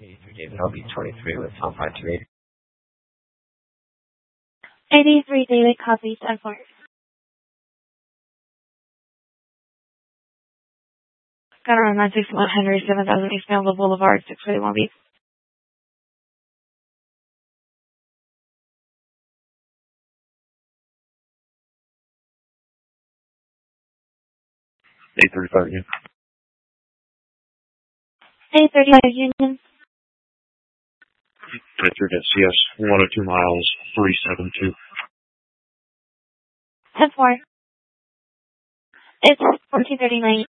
David, I'll be 23 with Tom 528. 83 David, copy 10-4. Got around 961 Henry, 7000 East Melville Boulevard, 641 B. Union. 835 Union. Richard at CS 102 miles, 372. 10-4. It's 1439.